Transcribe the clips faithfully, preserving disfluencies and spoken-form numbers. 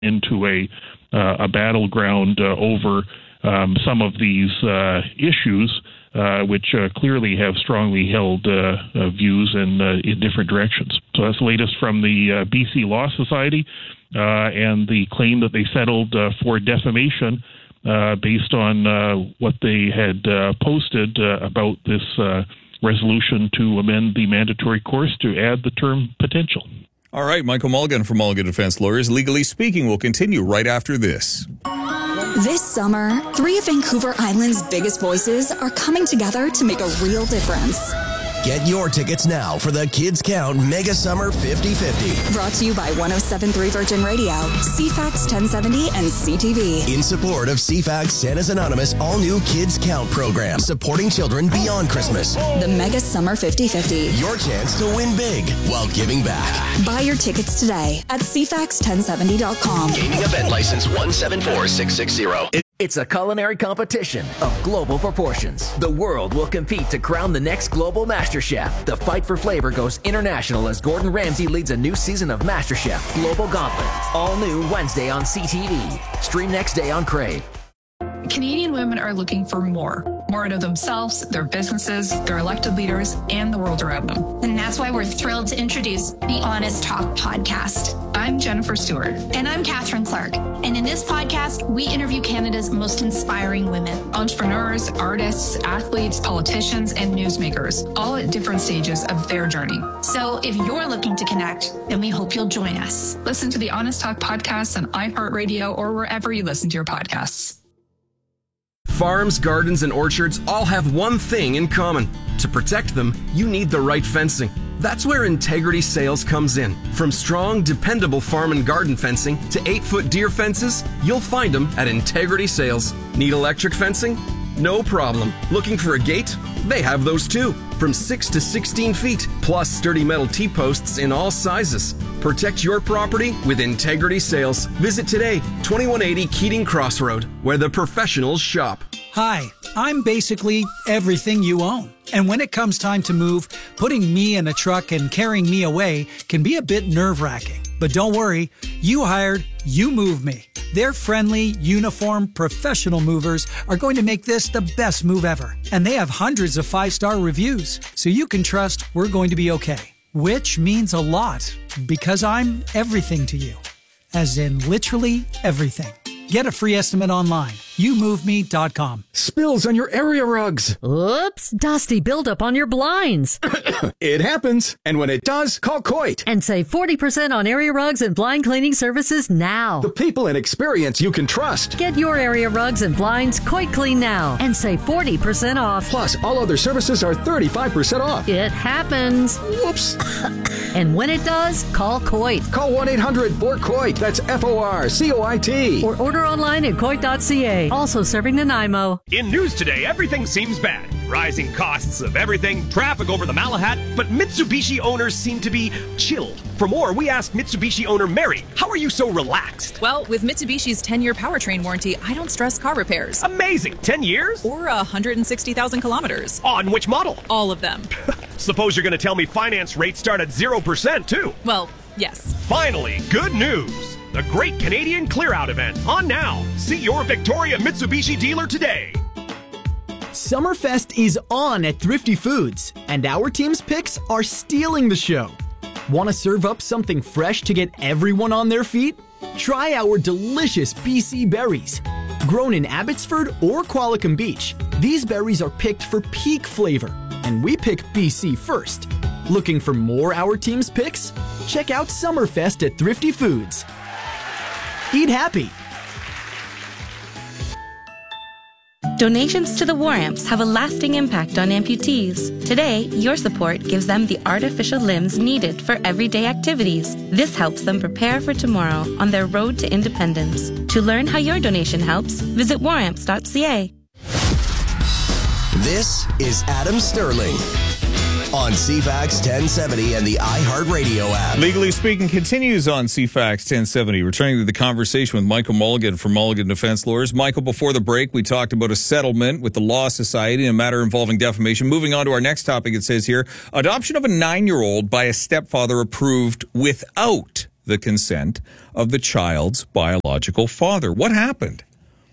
into a uh, a battleground uh, over um, some of these uh, issues, uh, which uh, clearly have strongly held uh, uh, views in uh, in different directions. So that's the latest from the uh, B C Law Society uh, and the claim that they settled uh, for defamation uh, based on uh, what they had uh, posted uh, about this uh, resolution to amend the mandatory course to add the term potential. All right, Michael Mulligan from Mulligan Defense Lawyers. Legally Speaking will continue right after this. This summer, three of Vancouver Island's biggest voices are coming together to make a real difference. Get your tickets now for the Kids Count Mega Summer fifty fifty. Brought to you by one oh seven point three Virgin Radio, C FAX ten seventy, and C T V. In support of C FAX Santa's Anonymous all-new Kids Count program, supporting children beyond Christmas. The Mega Summer fifty fifty. Your chance to win big while giving back. Buy your tickets today at C FAX ten seventy dot com. Gaming event license one seven four six six zero. It's a culinary competition of global proportions. The world will compete to crown the next global master chef. The fight for flavor goes international as Gordon Ramsay leads a new season of MasterChef Global Gauntlet. All new Wednesday on C T V. Stream next day on Crave. Canadian women are looking for more. More out of themselves, their businesses, their elected leaders, and the world around them. And that's why we're thrilled to introduce the Honest Talk podcast. I'm Jennifer Stewart. And I'm Catherine Clark. And in this podcast, we interview Canada's most inspiring women. Entrepreneurs, artists, athletes, politicians, and newsmakers, all at different stages of their journey. So if you're looking to connect, then we hope you'll join us. Listen to the Honest Talk podcast on iHeartRadio or wherever you listen to your podcasts. Farms, gardens, and orchards all have one thing in common. To protect them, you need the right fencing. That's where Integrity Sales comes in. From strong, dependable farm and garden fencing to eight-foot deer fences, you'll find them at Integrity Sales. Need electric fencing? No problem. Looking for a gate? They have those too. From six to sixteen feet, plus sturdy metal T-posts in all sizes. Protect your property with Integrity Sales. Visit today, twenty-one eighty Keating Crossroad, where the professionals shop. Hi, I'm basically everything you own. And when it comes time to move, putting me in a truck and carrying me away can be a bit nerve-wracking. But don't worry, you hired You Move Me. Their friendly, uniform, professional movers are going to make this the best move ever. And they have hundreds of five-star reviews, so you can trust we're going to be okay. Which means a lot, because I'm everything to you. As in literally everything. Get a free estimate online. you move me dot com. Spills on your area rugs. Oops, dusty buildup on your blinds. It happens. And when it does, call Coit. And save forty percent on area rugs and blind cleaning services now. The people and experience you can trust. Get your area rugs and blinds Coit Clean now and save forty percent off. Plus, all other services are thirty-five percent off. It happens. Whoops. And when it does, call Coit. Call one eight hundred four COIT. That's F O R C O I T. Or order online at coit dot c a. Also serving Nanaimo. In news today, everything seems bad. Rising costs of everything, traffic over the Malahat, but Mitsubishi owners seem to be chilled. For more, we asked Mitsubishi owner Mary, how are you so relaxed? Well, with Mitsubishi's ten-year powertrain warranty, I don't stress car repairs. Amazing! ten years? Or one hundred sixty thousand kilometers. On which model? All of them. Suppose you're going to tell me finance rates start at zero percent, too. Well, yes. Finally, good news! The Great Canadian Clear Out event on now. See your Victoria Mitsubishi dealer today. Summerfest is on at Thrifty Foods, and our team's picks are stealing the show. Want to serve up something fresh to get everyone on their feet? Try our delicious B C berries. Grown in Abbotsford or Qualicum Beach, these berries are picked for peak flavor, and we pick B C first. Looking for more our team's picks? Check out Summerfest at Thrifty Foods. Eat happy. Donations to the War Amps have a lasting impact on amputees. Today, your support gives them the artificial limbs needed for everyday activities. This helps them prepare for tomorrow on their road to independence. To learn how your donation helps, visit war amps dot c a. This is Adam Sterling on C FAX ten seventy and the iHeartRadio app. Legally Speaking continues on C FAX ten seventy. Returning to the conversation with Michael Mulligan from Mulligan Defense Lawyers. Michael, before the break, we talked about a settlement with the Law Society in a matter involving defamation. Moving on to our next topic, it says here, adoption of a nine-year-old by a stepfather approved without the consent of the child's biological father. What happened?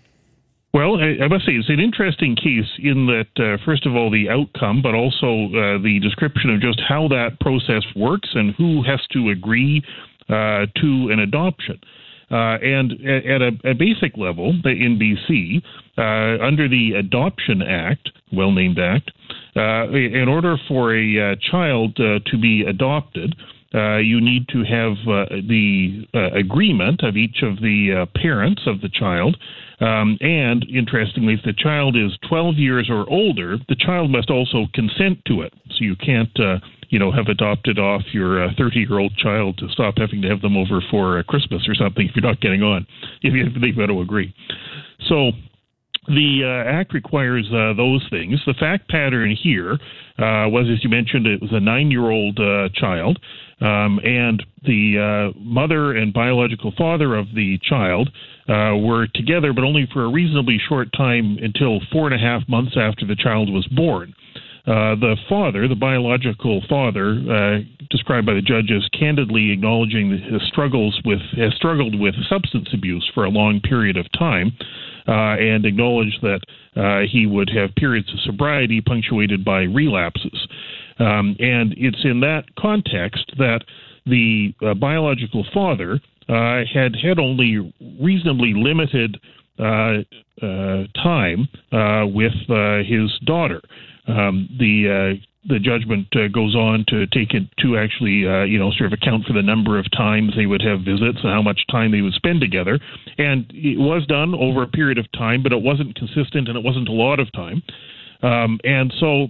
Well, I, I must say it's an interesting case in that, uh, first of all, the outcome, but also uh, the description of just how that process works and who has to agree uh, to an adoption. Uh, and at a, a basic level in B C, uh, under the Adoption Act, well-named act, uh, in order for a uh, child uh, to be adopted, uh, you need to have uh, the uh, agreement of each of the uh, parents of the child. Um, and interestingly, if the child is twelve years or older, the child must also consent to it. So you can't, uh, you know, have adopted off your uh, thirty-year-old child to stop having to have them over for uh, Christmas or something if you're not getting on, if, you, if they've got to agree. So the uh, Act requires uh, those things. The fact pattern here uh, was, as you mentioned, it was a nine-year-old uh, child, um, and the uh, mother and biological father of the child uh, were together, but only for a reasonably short time until four and a half months after the child was born. Uh, the father, the biological father, uh, described by the judge as candidly acknowledging his struggles with, has struggled with substance abuse for a long period of time, uh, and acknowledged that uh, he would have periods of sobriety punctuated by relapses. Um, and it's in that context that the uh, biological father uh, had had only reasonably limited uh, uh, time uh, with uh, his daughter. Um, the uh, the judgment uh, goes on to take it to actually, uh, you know, sort of account for the number of times they would have visits and how much time they would spend together. And it was done over a period of time, but it wasn't consistent and it wasn't a lot of time. Um, and so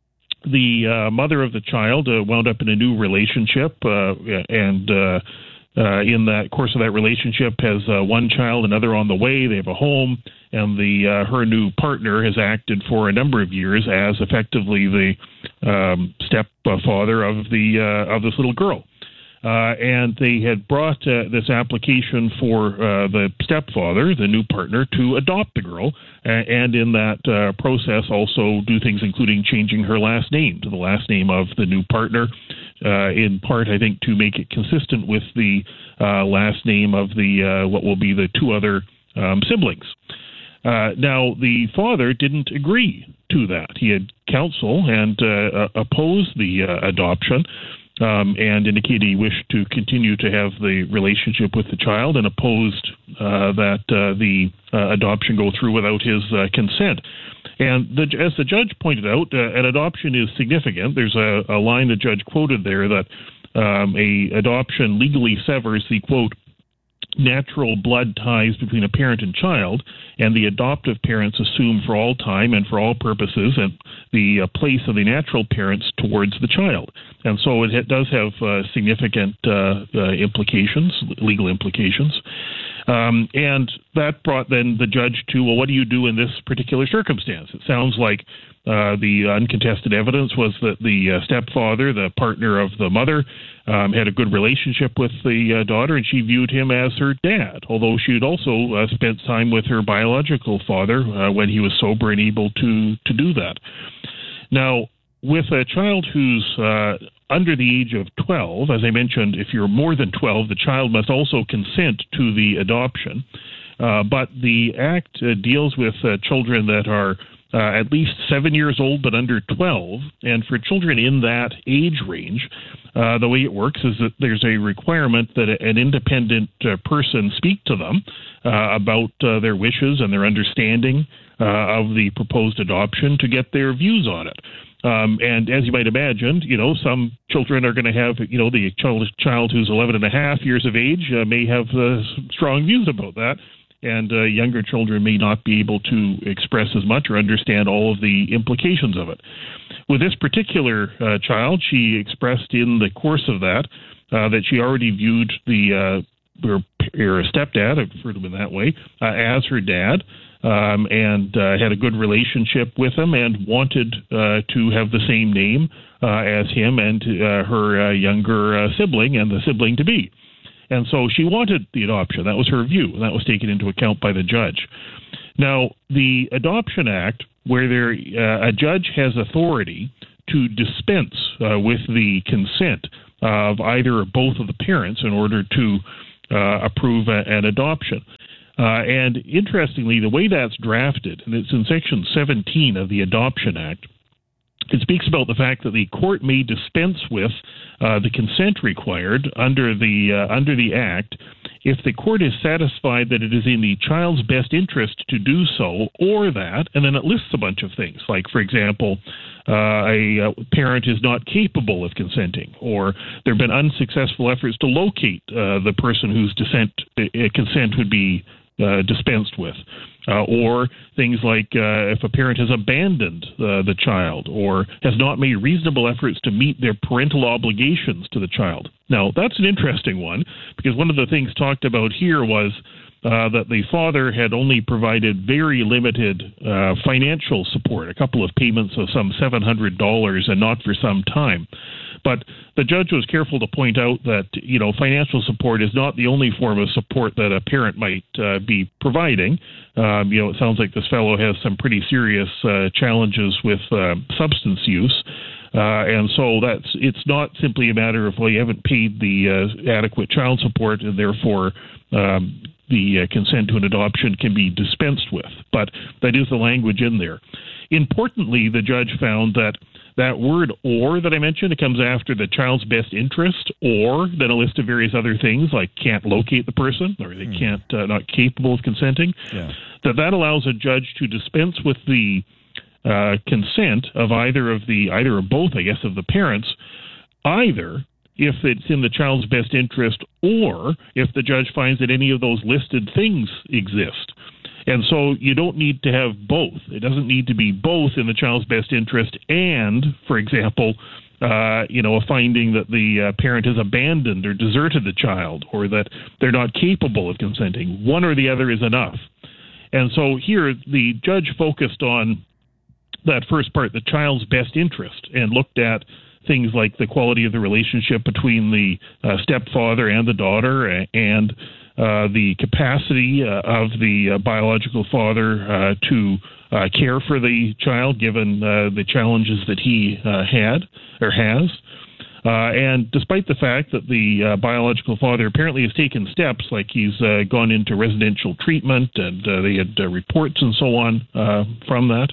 the uh, mother of the child uh, wound up in a new relationship, uh, and uh, uh, in that course of that relationship has uh, one child, another on the way. They have a home, and the uh, her new partner has acted for a number of years as effectively the um, stepfather of the uh, of this little girl. Uh, and they had brought uh, this application for uh, the stepfather, the new partner, to adopt the girl, uh, and in that uh, process also do things including changing her last name to the last name of the new partner, uh, in part, I think, to make it consistent with the uh, last name of the uh, what will be the two other um, siblings. Uh, now, the father didn't agree to that. He had counsel and uh, opposed the uh, adoption, Um, and indicated he wished to continue to have the relationship with the child, and opposed uh, that uh, the uh, adoption go through without his uh, consent. And the, as the judge pointed out, uh, an adoption is significant. There's a, a line the judge quoted there that um, a adoption legally severs the, quote, natural blood ties between a parent and child, and the adoptive parents assume for all time and for all purposes and the uh, place of the natural parents towards the child. And so it, it does have uh, significant uh, uh, implications, legal implications. Um, and that brought then the judge to, well, what do you do in this particular circumstance? It sounds like uh, the uncontested evidence was that the uh, stepfather, the partner of the mother, um, had a good relationship with the uh, daughter, and she viewed him as her dad, although she had also uh, spent time with her biological father uh, when he was sober and able to, to do that. Now, with a child who's uh, under the age of twelve, as I mentioned, if you're more than twelve, the child must also consent to the adoption. Uh, but the Act uh, deals with uh, children that are uh, at least seven years old but under twelve. And for children in that age range, uh, the way it works is that there's a requirement that an independent uh, person speak to them uh, about uh, their wishes and their understanding uh, of the proposed adoption to get their views on it. Um, and as you might imagine, you know, some children are going to have, you know, the child, child who's eleven and a half years of age uh, may have uh, strong views about that. And uh, younger children may not be able to express as much or understand all of the implications of it. With this particular uh, child, she expressed in the course of that uh, that she already viewed the uh, her, her stepdad, I refer to him in that way, uh, as her dad. Um, and uh, had a good relationship with him and wanted uh, to have the same name uh, as him and uh, her uh, younger uh, sibling and the sibling-to-be. And so she wanted the adoption. That was her view, and that was taken into account by the judge. Now, the Adoption Act, where there uh, a judge has authority to dispense uh, with the consent of either or both of the parents in order to uh, approve a, an adoption. Uh, and interestingly, the way that's drafted, and it's in Section seventeen of the Adoption Act, it speaks about the fact that the court may dispense with uh, the consent required under the uh, under the Act if the court is satisfied that it is in the child's best interest to do so, or that, and then it lists a bunch of things, like, for example, uh, a, a parent is not capable of consenting, or there have been unsuccessful efforts to locate uh, the person whose dissent, uh, consent would be uh, dispensed with. Uh, or things like uh, if a parent has abandoned uh, the child or has not made reasonable efforts to meet their parental obligations to the child. Now, that's an interesting one, because one of the things talked about here was uh, that the father had only provided very limited uh, financial support, a couple of payments of some seven hundred dollars, and not for some time. But the judge was careful to point out that, you know, financial support is not the only form of support that a parent might uh, be providing. Um, you know, it sounds like this fellow has some pretty serious uh, challenges with uh, substance use. Uh, and so that's it's not simply a matter of, well, you haven't paid the uh, adequate child support, and therefore um, the uh, consent to an adoption can be dispensed with. But that is the language in there. Importantly, the judge found that that word "or" that I mentioned, it comes after the child's best interest, or then a list of various other things like can't locate the person, or they mm. can't, uh, not capable of consenting. Yeah. That that allows a judge to dispense with the uh, consent of either of the, either or both, I guess, of the parents, either if it's in the child's best interest, or if the judge finds that any of those listed things exist. And so you don't need to have both. It doesn't need to be both in the child's best interest and, for example, uh, you know, a finding that the uh, parent has abandoned or deserted the child, or that they're not capable of consenting. One or the other is enough. And so here the judge focused on that first part, the child's best interest, and looked at things like the quality of the relationship between the uh, stepfather and the daughter, and Uh, the capacity uh, of the uh, biological father uh, to uh, care for the child, given uh, the challenges that he uh, had or has. Uh, and despite the fact that the uh, biological father apparently has taken steps, like he's uh, gone into residential treatment, and uh, they had uh, reports and so on uh, from that,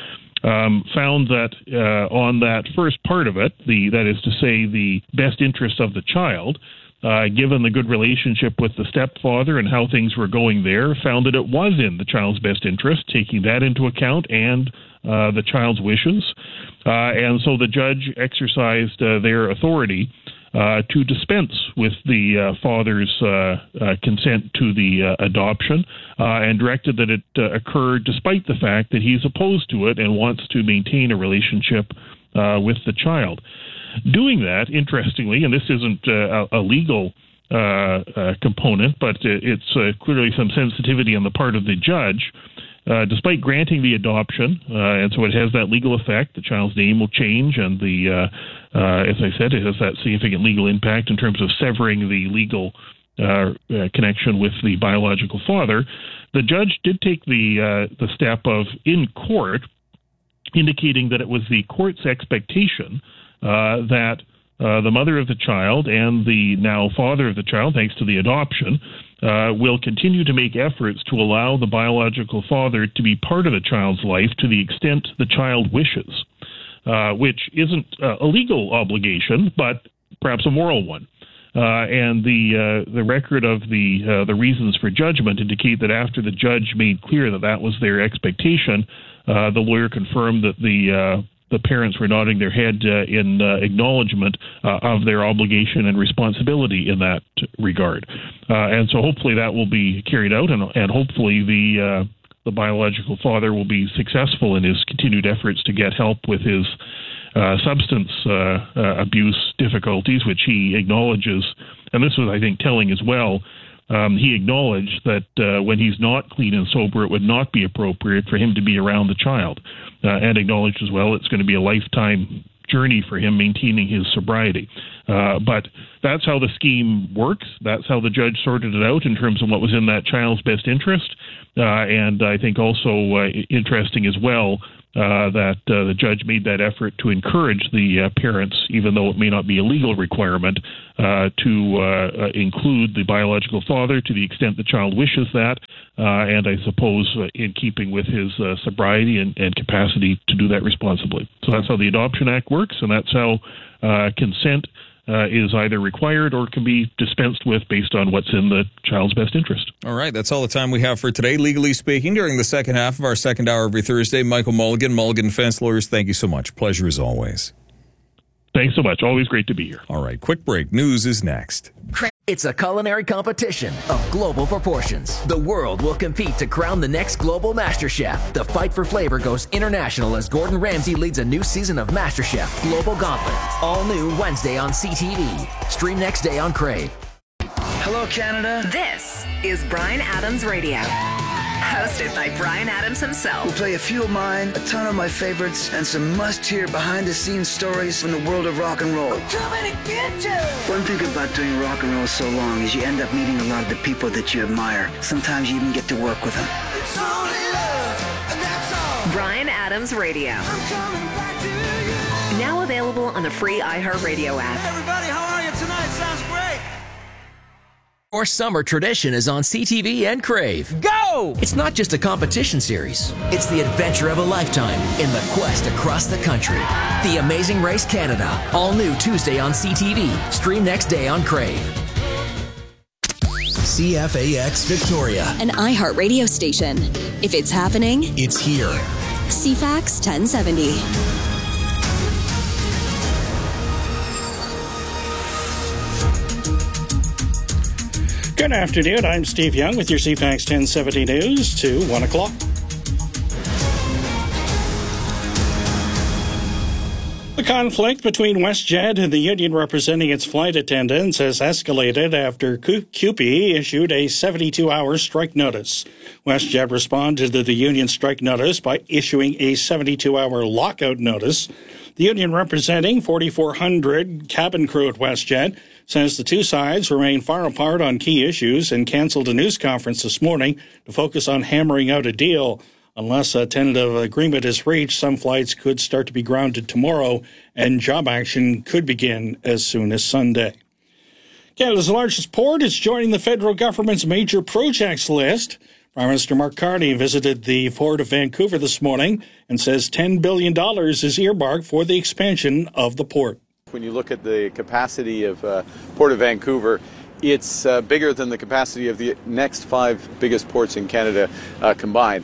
um, found that uh, on that first part of it, the that is to say the best interest of the child, Uh, given the good relationship with the stepfather and how things were going there, found that it was in the child's best interest, taking that into account and uh, the child's wishes. Uh, and so the judge exercised uh, their authority uh, to dispense with the uh, father's uh, uh, consent to the uh, adoption uh, and directed that it uh, occur despite the fact that he's opposed to it and wants to maintain a relationship uh, with the child. Doing that, interestingly, and this isn't uh, a legal uh, uh, component, but it's uh, clearly some sensitivity on the part of the judge, uh, despite granting the adoption, uh, and so it has that legal effect. The child's name will change, and the, uh, uh, as I said, it has that significant legal impact in terms of severing the legal uh, uh, connection with the biological father. The judge did take the uh, the step of, in court, indicating that it was the court's expectation Uh, that uh, the mother of the child and the now father of the child, thanks to the adoption, uh, will continue to make efforts to allow the biological father to be part of the child's life to the extent the child wishes, uh, which isn't uh, a legal obligation, but perhaps a moral one. Uh, and the uh, the record of the uh, the reasons for judgment indicate that after the judge made clear that that was their expectation, uh, the lawyer confirmed that the uh, the parents were nodding their head uh, in uh, acknowledgement uh, of their obligation and responsibility in that regard. Uh, and so hopefully that will be carried out, and, and hopefully the uh, the biological father will be successful in his continued efforts to get help with his uh, substance uh, uh, abuse difficulties, which he acknowledges, and this was, I think, telling as well. Um, he acknowledged that uh, when he's not clean and sober, it would not be appropriate for him to be around the child, uh, and acknowledged as well it's going to be a lifetime journey for him maintaining his sobriety. Uh, but that's how the scheme works. That's how the judge sorted it out in terms of what was in that child's best interest. Uh, and I think also uh, interesting as well uh, that uh, the judge made that effort to encourage the uh, parents, even though it may not be a legal requirement, uh, to uh, include the biological father to the extent the child wishes that, uh, and I suppose uh, in keeping with his uh, sobriety and, and capacity to do that responsibly. So that's how the Adoption Act works, and that's how uh, consent Uh, is either required or can be dispensed with based on what's in the child's best interest. All right, that's all the time we have for today, legally speaking. During the second half of our second hour every Thursday, Michael Mulligan, Mulligan Defense Lawyers, thank you so much. Pleasure as always. Thanks so much. Always great to be here. All right, quick break. News is next. It's a culinary competition of global proportions. The world will compete to crown the next global Master Chef. The fight for flavor goes international as Gordon Ramsay leads a new season of Master Chef Global Gauntlet. All new Wednesday on C T V. Stream next day on Crave. Hello, Canada. This is Bryan Adams Radio. Hosted by Bryan Adams himself. We'll play a few of mine, a ton of my favorites, and some must-hear behind-the-scenes stories from the world of rock and roll. I'm coming to get you! One thing about doing rock and roll so long is you end up meeting a lot of the people that you admire. Sometimes you even get to work with them. It's only love, and that's all. Bryan Adams Radio. I'm coming back to you. Now available on the free iHeartRadio app. Hey everybody, how are you tonight? Sounds great. Our summer tradition is on C T V and Crave. Go! It's not just a competition series. It's the adventure of a lifetime in the quest across the country. The Amazing Race Canada. All new Tuesday on C T V. Stream next day on Crave. C F A X Victoria. An iHeart radio station. If it's happening, it's here. C FAX ten seventy. Good afternoon. I'm Steve Young with your C FAX ten seventy News to one o'clock. The conflict between WestJet and the union representing its flight attendants has escalated after C U P E issued a seventy-two hour strike notice. WestJet responded to the union strike notice by issuing a seventy-two hour lockout notice. The union representing forty-four hundred cabin crew at WestJet says the two sides remain far apart on key issues and canceled a news conference this morning to focus on hammering out a deal. Unless a tentative agreement is reached, some flights could start to be grounded tomorrow, and job action could begin as soon as Sunday. Canada's largest port is joining the federal government's major projects list. Prime Minister Mark Carney visited the Port of Vancouver this morning and says ten billion dollars is earmarked for the expansion of the port. When you look at the capacity of uh, Port of Vancouver, it's uh, bigger than the capacity of the next five biggest ports in Canada uh, combined.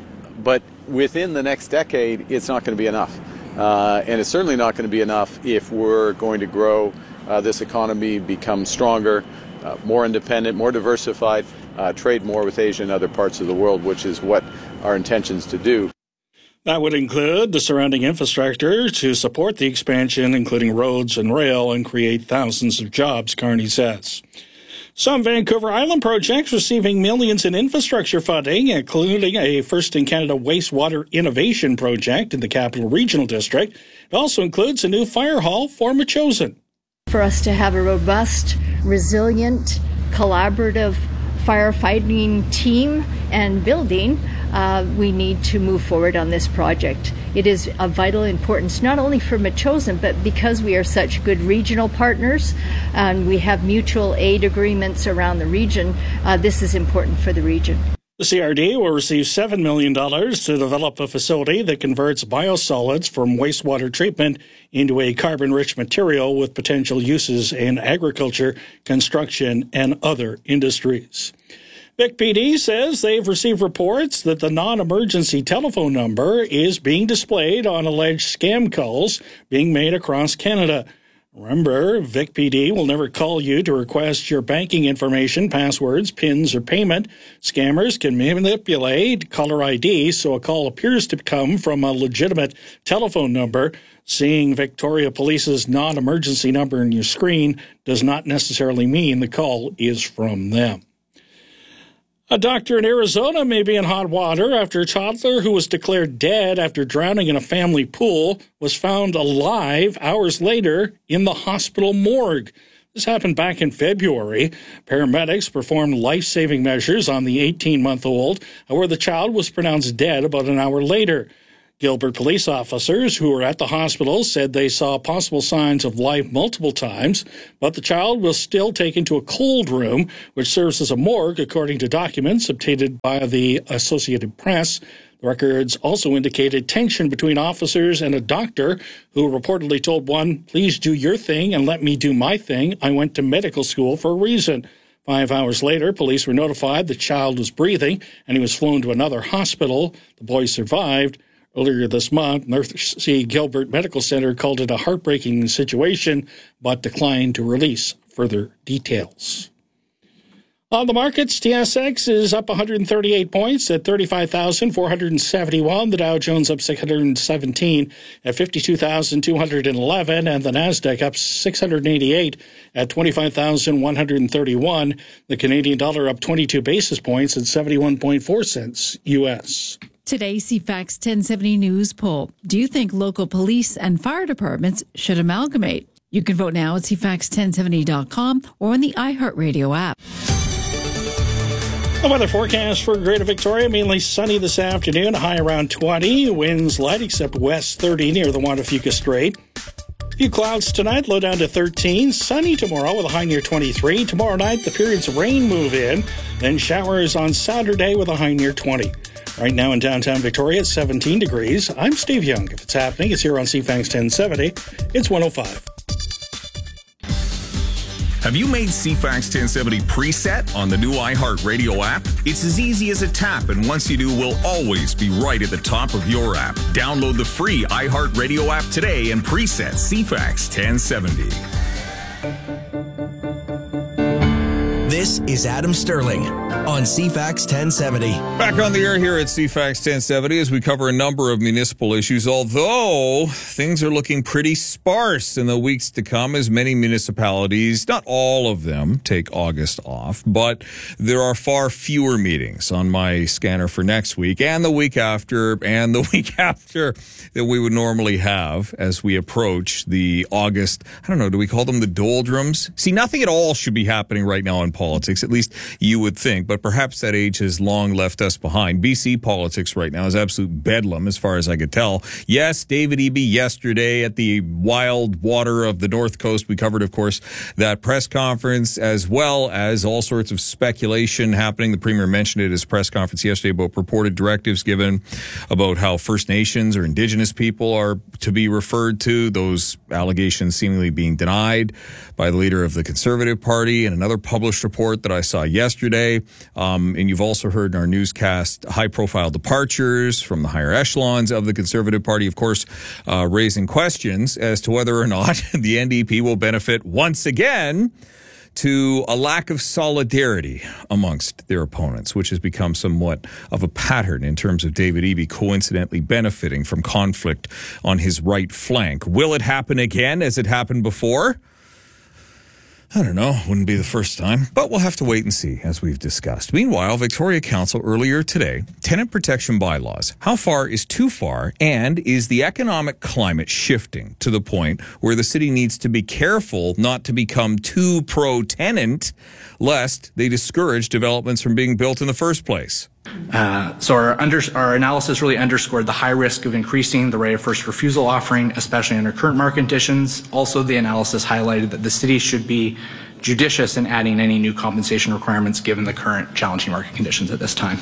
But within the next decade, it's not going to be enough. Uh, and it's certainly not going to be enough if we're going to grow uh, this economy, become stronger, uh, more independent, more diversified, uh, trade more with Asia and other parts of the world, which is what our intentions to do. That would include the surrounding infrastructure to support the expansion, including roads and rail, and create thousands of jobs, Carney says. Some Vancouver Island projects receiving millions in infrastructure funding, including a first-in-Canada wastewater innovation project in the Capital Regional District. It also includes a new fire hall for Metchosin. For us to have a robust, resilient, collaborative firefighting team and building, uh, we need to move forward on this project. It is of vital importance, not only for Metchosin, but because we are such good regional partners and we have mutual aid agreements around the region, uh, this is important for the region. The C R D will receive seven million dollars to develop a facility that converts biosolids from wastewater treatment into a carbon-rich material with potential uses in agriculture, construction, and other industries. Vic P D says they've received reports that the non-emergency telephone number is being displayed on alleged scam calls being made across Canada. Remember, Vic P D will never call you to request your banking information, passwords, PINs, or payment. Scammers can manipulate caller I D so a call appears to come from a legitimate telephone number. Seeing Victoria Police's non-emergency number on your screen does not necessarily mean the call is from them. A doctor in Arizona may be in hot water after a toddler who was declared dead after drowning in a family pool was found alive hours later in the hospital morgue. This happened back in February. Paramedics performed life-saving measures on the eighteen-month-old, where the child was pronounced dead about an hour later. Gilbert police officers who were at the hospital said they saw possible signs of life multiple times, but the child was still taken to a cold room, which serves as a morgue, according to documents obtained by the Associated Press. The records also indicated tension between officers and a doctor who reportedly told one, "Please do your thing and let me do my thing. I went to medical school for a reason." Five hours later, police were notified the child was breathing and he was flown to another hospital. The boy survived. Earlier this month, North Sea Gilbert Medical Center called it a heartbreaking situation, but declined to release further details. On the markets, T S X is up one hundred thirty-eight points at thirty-five thousand four hundred seventy-one. The Dow Jones up six hundred seventeen at fifty-two thousand two hundred eleven. And the Nasdaq up six hundred eighty-eight at twenty-five thousand one hundred thirty-one. The Canadian dollar up twenty-two basis points at seventy-one point four cents U S. Today's C FAX ten seventy News poll. Do you think local police and fire departments should amalgamate? You can vote now at C FAX ten seventy dot com or on the iHeartRadio app. The weather forecast for Greater Victoria, mainly sunny this afternoon, high around twenty. Winds light except west thirty near the Juan de Fuca Strait. A few clouds tonight, low down to thirteen. Sunny tomorrow with a high near twenty-three. Tomorrow night, the periods of rain move in. Then showers on Saturday with a high near twenty. Right now in downtown Victoria, it's seventeen degrees. I'm Steve Young. If it's happening, it's here on C FAX ten seventy. It's one oh five. Have you made C FAX ten seventy preset on the new iHeartRadio app? It's as easy as a tap, and once you do, we'll always be right at the top of your app. Download the free iHeartRadio app today and preset C FAX ten seventy. This is Adam Sterling on C FAX ten seventy. Back on the air here at C FAX ten seventy as we cover a number of municipal issues, although things are looking pretty sparse in the weeks to come as many municipalities, not all of them, take August off, but there are far fewer meetings on my scanner for next week and the week after and the week after that we would normally have as we approach the August, I don't know, do we call them the doldrums? See, nothing at all should be happening right now in politics, at least you would think, but perhaps that age has long left us behind. B C politics right now is absolute bedlam as far as I could tell. Yes, David Eby yesterday at the wild water of the North Coast. We covered, of course, that press conference as well as all sorts of speculation happening. The Premier mentioned it at his press conference yesterday about purported directives given about how First Nations or Indigenous people are to be referred to. Those allegations seemingly being denied by the leader of the Conservative Party and another published report that I saw yesterday. Um, and you've also heard in our newscast high-profile departures from the higher echelons of the Conservative Party, of course, uh, raising questions as to whether or not the N D P will benefit once again to a lack of solidarity amongst their opponents, which has become somewhat of a pattern in terms of David Eby coincidentally benefiting from conflict on his right flank. Will it happen again as it happened before? I don't know. Wouldn't be the first time, but we'll have to wait and see, as we've discussed. Meanwhile, Victoria Council earlier today, tenant protection bylaws. How far is too far, and is the economic climate shifting to the point where the city needs to be careful not to become too pro-tenant, lest they discourage developments from being built in the first place? Uh, so our, under, our analysis really underscored the high risk of increasing the right of first refusal offering, especially under current market conditions. Also, the analysis highlighted that the city should be judicious in adding any new compensation requirements given the current challenging market conditions at this time.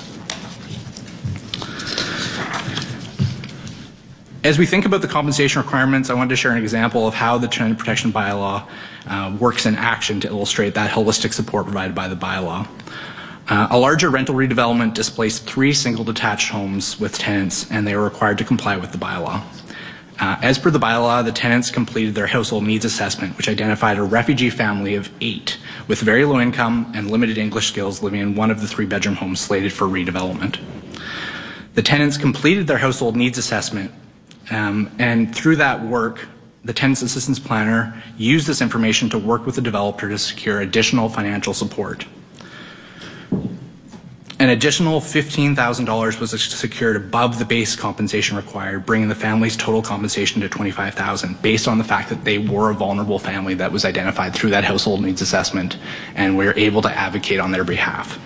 As we think about the compensation requirements, I wanted to share an example of how the tenant protection bylaw uh, works in action to illustrate that holistic support provided by the bylaw. Uh, a larger rental redevelopment displaced three single detached homes with tenants, and they were required to comply with the bylaw. Uh, as per the bylaw, the tenants completed their household needs assessment, which identified a refugee family of eight with very low income and limited English skills living in one of the three bedroom homes slated for redevelopment. The tenants completed their household needs assessment, um, and through that work, the tenants assistance planner used this information to work with the developer to secure additional financial support. An additional fifteen thousand dollars was secured above the base compensation required, bringing the family's total compensation to twenty-five thousand dollars, based on the fact that they were a vulnerable family that was identified through that household needs assessment, and we were able to advocate on their behalf.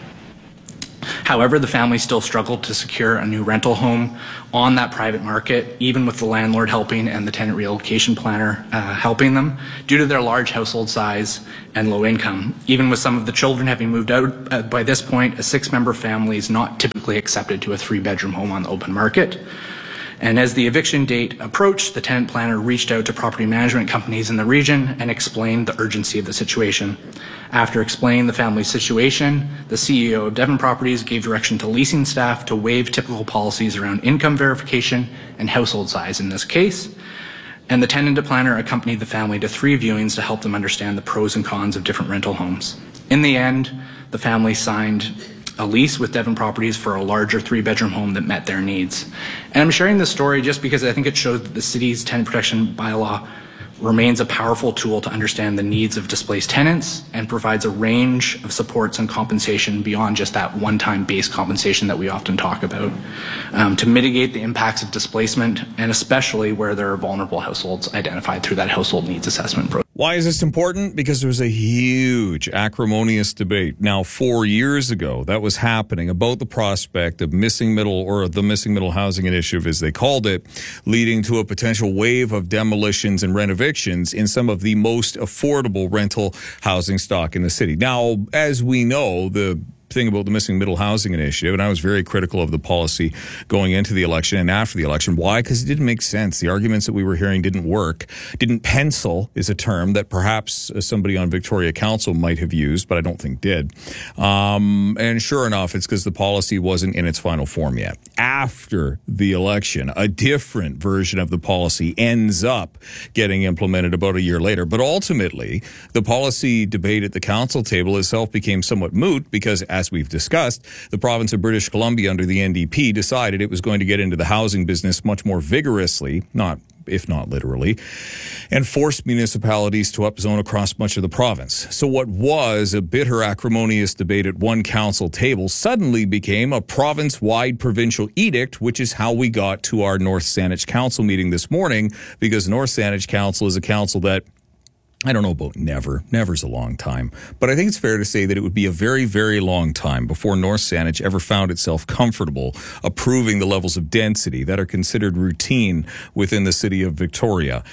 However, the family still struggled to secure a new rental home on that private market, even with the landlord helping and the tenant relocation planner uh, helping them, due to their large household size and low income. Even with some of the children having moved out uh, by this point, a six-member family is not typically accepted to a three-bedroom home on the open market. And as the eviction date approached, the tenant planner reached out to property management companies in the region and explained the urgency of the situation. After explaining the family's situation, the C E O of Devon Properties gave direction to leasing staff to waive typical policies around income verification and household size in this case. And the tenant planner accompanied the family to three viewings to help them understand the pros and cons of different rental homes. In the end, the family signed a lease with Devon Properties for a larger three-bedroom home that met their needs. And I'm sharing this story just because I think it shows that the city's tenant protection bylaw remains a powerful tool to understand the needs of displaced tenants and provides a range of supports and compensation beyond just that one-time base compensation that we often talk about, um, to mitigate the impacts of displacement, and especially where there are vulnerable households identified through that household needs assessment program. Why is this important? Because there was a huge acrimonious debate now four years ago that was happening about the prospect of missing middle, or the missing middle housing initiative, as they called it, leading to a potential wave of demolitions and renovations in some of the most affordable rental housing stock in the city. Now, as we know, the thing about the missing middle housing initiative, and I was very critical of the policy going into the election and after the election. Why? Because it didn't make sense. The arguments that we were hearing didn't work, didn't pencil, is a term that perhaps somebody on Victoria Council might have used, but I don't think did. Um, and sure enough, it's because the policy wasn't in its final form yet. After the election, a different version of the policy ends up getting implemented about a year later. But ultimately, the policy debate at the council table itself became somewhat moot because, as As we've discussed, the province of British Columbia under the N D P decided it was going to get into the housing business much more vigorously, not if not literally, and forced municipalities to upzone across much of the province. So what was a bitter, acrimonious debate at one council table suddenly became a province-wide provincial edict, which is how we got to our North Saanich Council meeting this morning, because North Saanich Council is a council that, I don't know about never. Never's a long time. But I think it's fair to say that it would be a very, very long time before North Saanich ever found itself comfortable approving the levels of density that are considered routine within the city of Victoria.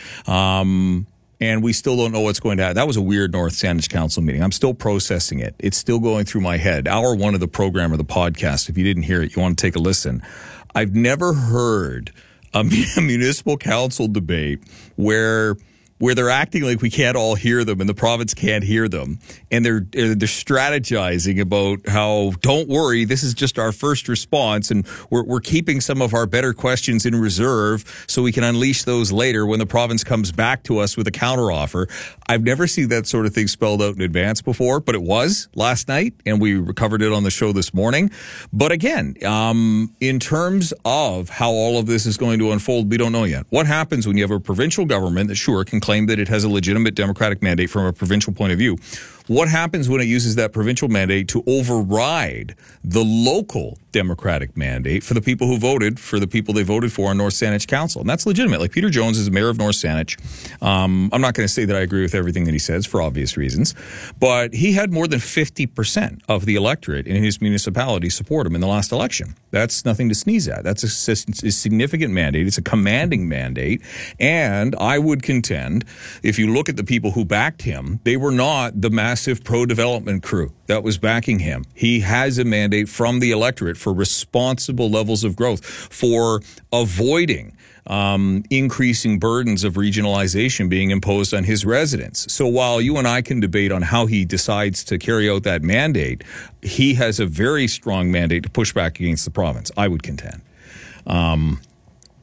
Um, and we still don't know what's going to happen. That was a weird North Saanich Council meeting. I'm still processing it. It's still going through my head. Hour one of the program or the podcast, if you didn't hear it, you want to take a listen. I've never heard a municipal council debate where... where they're acting like we can't all hear them and the province can't hear them. And they're they're strategizing about how, don't worry, this is just our first response, and we're we're keeping some of our better questions in reserve so we can unleash those later when the province comes back to us with a counteroffer. I've never seen that sort of thing spelled out in advance before, but it was last night, and we covered it on the show this morning. But again, um, in terms of how all of this is going to unfold, we don't know yet. What happens when you have a provincial government that sure can claim that it has a legitimate democratic mandate from a provincial point of view? What happens when it uses that provincial mandate to override the local democratic mandate for the people who voted for the people they voted for on North Saanich Council? And that's legitimate. Like, Peter Jones is the mayor of North Saanich. Um, I'm not going to say that I agree with everything that he says for obvious reasons, but he had more than fifty percent of the electorate in his municipality support him in the last election. That's nothing to sneeze at. That's a, a significant mandate. It's a commanding mandate. And I would contend, if you look at the people who backed him, they were not the massive pro-development crew that was backing him. He has a mandate from the electorate for responsible levels of growth, for avoiding um, increasing burdens of regionalization being imposed on his residents. So while you and I can debate on how he decides to carry out that mandate, he has a very strong mandate to push back against the province, I would contend. Um,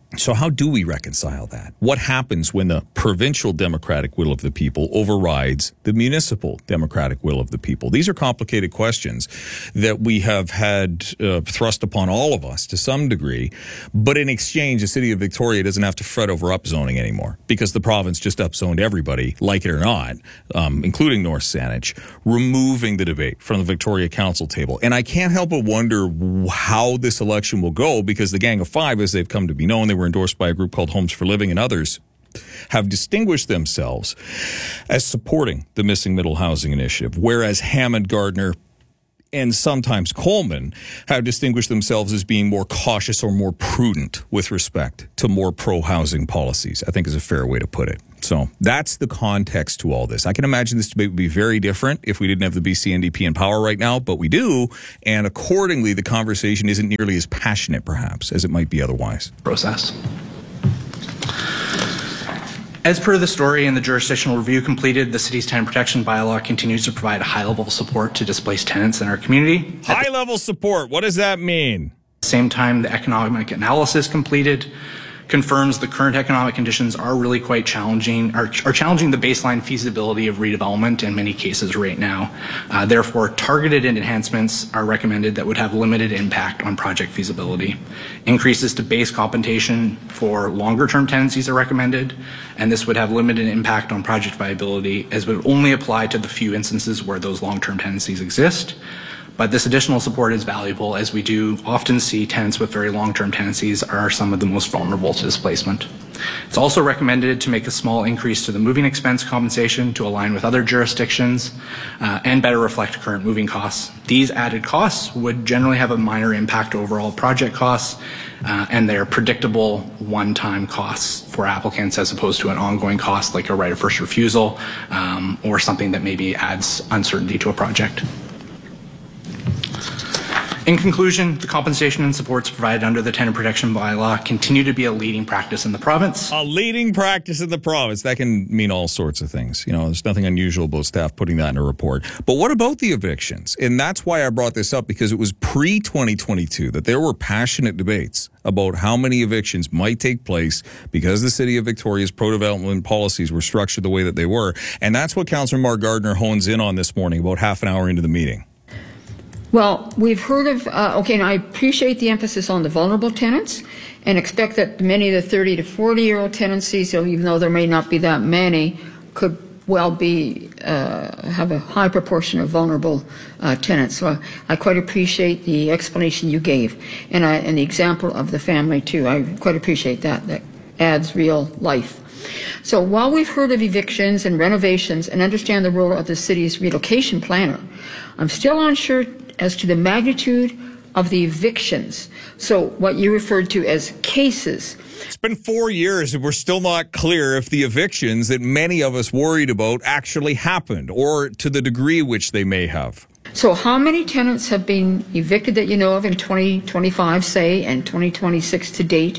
So how do we reconcile that? What happens when the provincial democratic will of the people overrides the municipal democratic will of the people? These are complicated questions that we have had uh, thrust upon all of us to some degree. But in exchange, the city of Victoria doesn't have to fret over upzoning anymore because the province just upzoned everybody, like it or not, um, including North Saanich, removing the debate from the Victoria Council table. And I can't help but wonder how this election will go because the Gang of Five, as they've come to be known, they were endorsed by a group called Homes for Living and others, have distinguished themselves as supporting the Missing Middle Housing Initiative, whereas Hammond, Gardner, and sometimes Coleman have distinguished themselves as being more cautious or more prudent with respect to more pro-housing policies, I think is a fair way to put it. So that's the context to all this. I can imagine this debate would be very different if we didn't have the B C N D P in power right now, but we do, and accordingly, the conversation isn't nearly as passionate, perhaps, as it might be otherwise. Process. As per the story and the jurisdictional review completed, the city's tenant protection bylaw continues to provide high level of support to displaced tenants in our community. High level support, what does that mean? At the same time, the economic analysis completed confirms the current economic conditions are really quite challenging, are, are challenging the baseline feasibility of redevelopment in many cases right now. Uh, therefore, targeted enhancements are recommended that would have limited impact on project feasibility. Increases to base compensation for longer-term tenancies are recommended, and this would have limited impact on project viability as it would only apply to the few instances where those long-term tenancies exist. But this additional support is valuable as we do often see tenants with very long-term tenancies are some of the most vulnerable to displacement. It's also recommended to make a small increase to the moving expense compensation to align with other jurisdictions uh, and better reflect current moving costs. These added costs would generally have a minor impact to overall project costs uh, and they're predictable one-time costs for applicants as opposed to an ongoing cost like a right of first refusal um, or something that maybe adds uncertainty to a project. In conclusion, the compensation and supports provided under the tenant protection bylaw continue to be a leading practice in the province. A leading practice in the province. That can mean all sorts of things. You know, there's nothing unusual about staff putting that in a report. But what about the evictions? And that's why I brought this up, because it was pre twenty twenty-two that there were passionate debates about how many evictions might take place because the city of Victoria's pro-development policies were structured the way that they were. And that's what Councillor Mark Gardner hones in on this morning, about half an hour into the meeting. Well, we've heard of, uh, okay, and I appreciate the emphasis on the vulnerable tenants and expect that many of the thirty to forty year old tenancies, even though there may not be that many, could well be, uh, have a high proportion of vulnerable uh, tenants. So I, I quite appreciate the explanation you gave and, I, and the example of the family too. I quite appreciate that. That adds real life. So while we've heard of evictions and renovations and understand the role of the city's relocation planner, I'm still unsure as to the magnitude of the evictions. So what you referred to as cases. It's been four years and we're still not clear if the evictions that many of us worried about actually happened or to the degree which they may have. So how many tenants have been evicted that you know of in twenty twenty-five, say, and twenty twenty-six to date?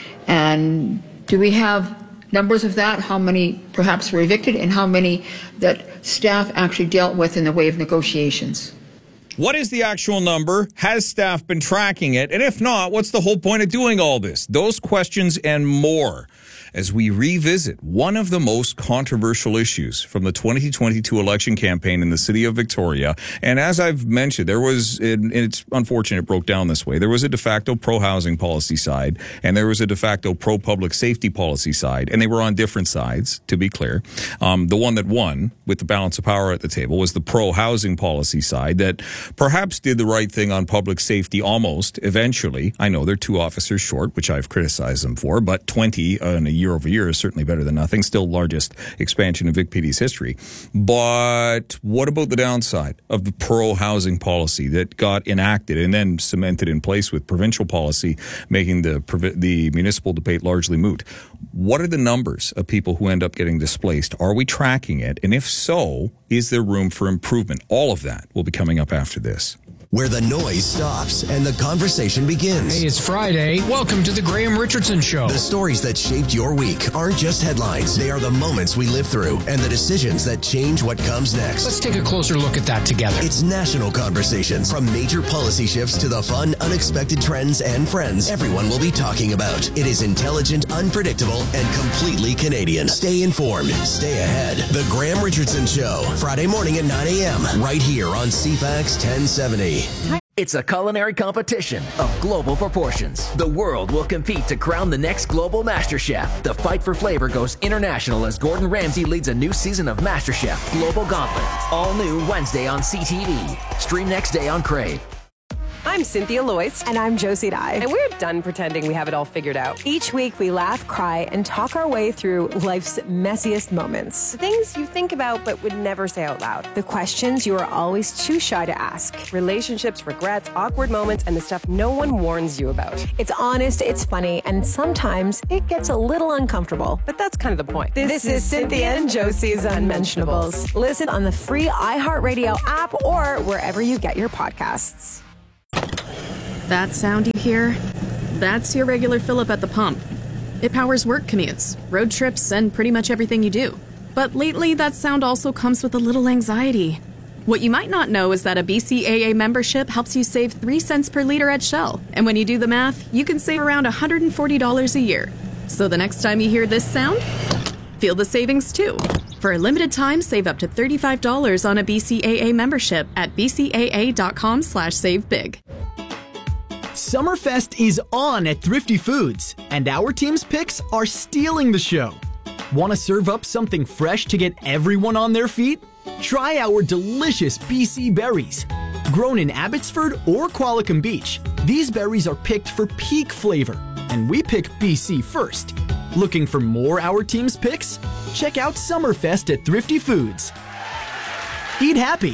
And do we have numbers of that? How many perhaps were evicted and how many that staff actually dealt with in the way of negotiations? What is the actual number? Has staff been tracking it? And if not, what's the whole point of doing all this? Those questions and more as we revisit one of the most controversial issues from the twenty twenty-two election campaign in the city of Victoria. And as I've mentioned, there was, and it's unfortunate it broke down this way, there was a de facto pro-housing policy side, and there was a de facto pro-public safety policy side, and they were on different sides, to be clear. Um, the one that won, with the balance of power at the table, was the pro-housing policy side that perhaps did the right thing on public safety almost, eventually. I know they're two officers short, which I've criticized them for, but twenty in a year over year is certainly better than nothing. Still largest expansion in Vic P D's history. But what about the downside of the pro-housing policy that got enacted and then cemented in place with provincial policy, making the the municipal debate largely moot? What are the numbers of people who end up getting displaced? Are we tracking it? And if so, is there room for improvement? All of that will be coming up after this. where the noise stops and the conversation begins. Hey, it's Friday. Welcome to the Graham Richardson Show. The stories that shaped your week aren't just headlines. They are the moments we live through and the decisions that change what comes next. Let's take a closer look at that together. It's national conversations. From major policy shifts to the fun, unexpected trends and friends everyone will be talking about. It is intelligent, unpredictable, and completely Canadian. Stay informed. Stay ahead. The Graham Richardson Show. Friday morning at nine a.m. right here on C FAX ten seventy. It's a culinary competition of global proportions. The world will compete to crown the next global master chef. The fight for flavor goes international as Gordon Ramsay leads a new season of MasterChef Global Gauntlet. All new Wednesday on C T V. Stream next day on Crave. I'm Cynthia Loyce. And I'm Josie Dye. And we're done pretending we have it all figured out. Each week, we laugh, cry, and talk our way through life's messiest moments. The things you think about but would never say out loud. The questions you are always too shy to ask. Relationships, regrets, awkward moments, and the stuff no one warns you about. It's honest, it's funny, and sometimes it gets a little uncomfortable. But that's kind of the point. This, this is Cynthia and Josie's Unmentionables. Listen on the free iHeartRadio app or wherever you get your podcasts. That sound you hear? That's your regular fill-up at the pump. It powers work commutes, road trips, and pretty much everything you do. But lately, that sound also comes with a little anxiety. What you might not know is that a B C A A membership helps you save three cents per liter at Shell. And when you do the math, you can save around one hundred forty dollars a year. So the next time you hear this sound, feel the savings too. For a limited time, save up to thirty-five dollars on a B C A A membership at bcaa.com slash save big. Summerfest is on at Thrifty Foods, and our team's picks are stealing the show. Want to serve up something fresh to get everyone on their feet? Try our delicious B C berries. Grown in Abbotsford or Qualicum Beach, these berries are picked for peak flavor, and we pick B C first. Looking for more Our Team's picks? Check out Summerfest at Thrifty Foods. Eat happy.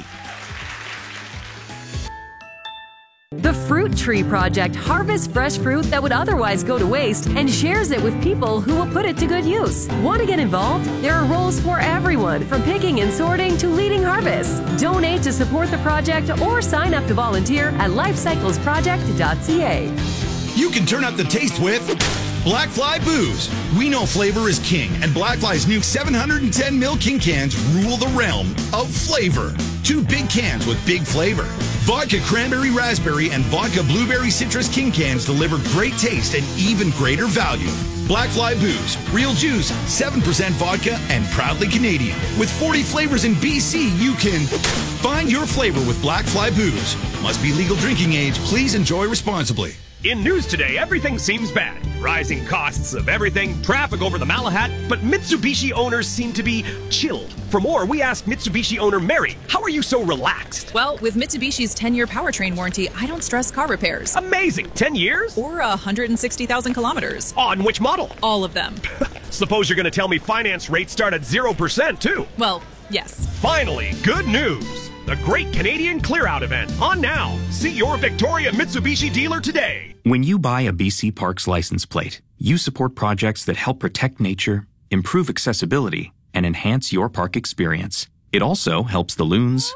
The Fruit Tree Project harvests fresh fruit that would otherwise go to waste and shares it with people who will put it to good use. Want to get involved? There are roles for everyone, from picking and sorting to leading harvests. Donate to support the project or sign up to volunteer at life cycles project dot c a. You can turn up the taste with Black Fly Booze. We know flavor is king, and Black Fly's new seven hundred ten milliliter king cans rule the realm of flavor. Two big cans with big flavor. Vodka Cranberry Raspberry and Vodka Blueberry Citrus King cans deliver great taste and even greater value. Black Fly Booze, real juice, seven percent vodka, and proudly Canadian. With forty flavors in B C, you can find your flavor with Black Fly Booze. Must be legal drinking age. Please enjoy responsibly. In news today, everything seems bad. Rising costs of everything, traffic over the Malahat, but Mitsubishi owners seem to be chilled. For more, we asked Mitsubishi owner Mary, how are you so relaxed? Well, with Mitsubishi's ten-year powertrain warranty, I don't stress car repairs. Amazing! ten years? Or one hundred sixty thousand kilometers. On which model? All of them. Suppose you're going to tell me finance rates start at zero percent, too. Well, yes. Finally, good news! The Great Canadian Clear Out event, on now. See your Victoria Mitsubishi dealer today. When you buy a B C Parks license plate, you support projects that help protect nature, improve accessibility, and enhance your park experience. It also helps the loons,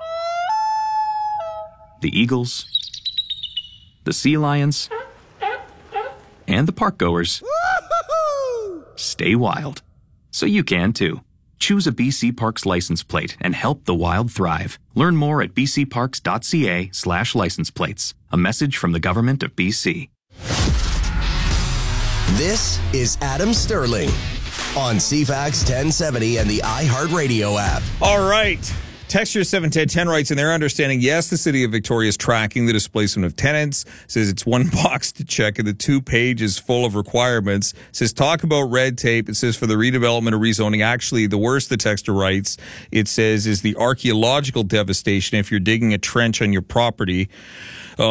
the eagles, the sea lions, and the park goers stay wild. So you can too. Choose a B C Parks license plate and help the wild thrive. Learn more at bcparks.ca slash license plates. A message from the government of B C. This is Adam Sterling on C FAX ten seventy and the iHeartRadio app. All right. Texture seven ten ten writes, in their understanding, yes, the City of Victoria is tracking the displacement of tenants. Says it's one box to check and the two pages full of requirements. Says talk about red tape. It says for the redevelopment or rezoning. Actually, the worst, the texter writes, it says is the archaeological devastation if you're digging a trench on your property. Oh,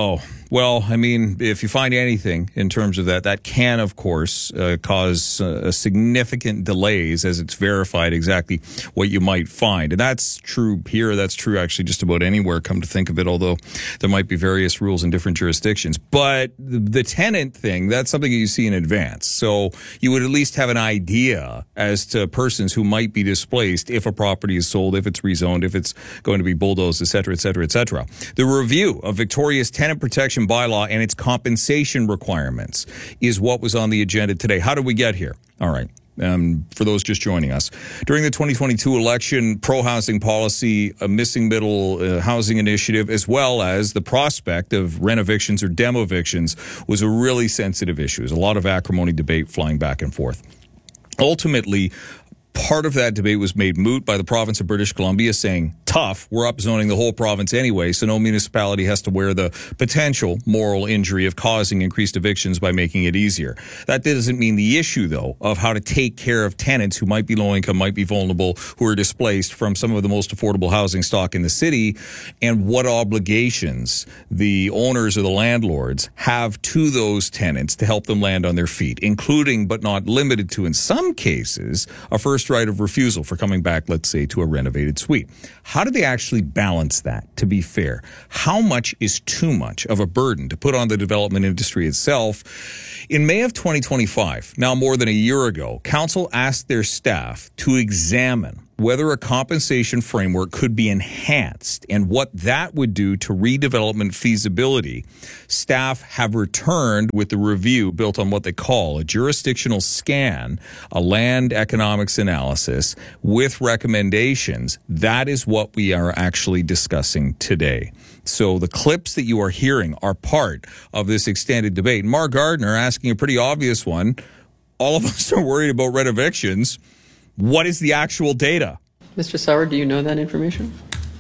Well, I mean, if you find anything in terms of that, that can, of course, uh, cause uh, significant delays as it's verified exactly what you might find. And that's true here. That's true actually just about anywhere, come to think of it, although there might be various rules in different jurisdictions. But the, the tenant thing, that's something that you see in advance. So you would at least have an idea as to persons who might be displaced if a property is sold, if it's rezoned, if it's going to be bulldozed, et cetera, et cetera, et cetera. The review of Victoria's tenant protection bylaw and its compensation requirements is what was on the agenda today. How did we get here? All right. Um, for those just joining us, during the twenty twenty-two election, pro-housing policy, a missing middle uh, housing initiative, as well as the prospect of rent evictions or demo evictions was a really sensitive issue. There's a lot of acrimony debate flying back and forth. Ultimately, part of that debate was made moot by the province of British Columbia saying, tough, we're upzoning the whole province anyway, so no municipality has to wear the potential moral injury of causing increased evictions by making it easier. That doesn't mean the issue, though, of how to take care of tenants who might be low income, might be vulnerable, who are displaced from some of the most affordable housing stock in the city, and what obligations the owners or the landlords have to those tenants to help them land on their feet, including, but not limited to, in some cases, a first right of refusal for coming back, let's say, to a renovated suite. How do they actually balance that, to be fair? How much is too much of a burden to put on the development industry itself? In May of twenty twenty-five, now more than a year ago, Council asked their staff to examine whether a compensation framework could be enhanced and what that would do to redevelopment feasibility. Staff have returned with the review built on what they call a jurisdictional scan, a land economics analysis with recommendations. That is what we are actually discussing today. So the clips that you are hearing are part of this extended debate. Mark Gardner asking a pretty obvious one. All of us are worried about rent evictions. What is the actual data? Mister Sauer, do you know that information?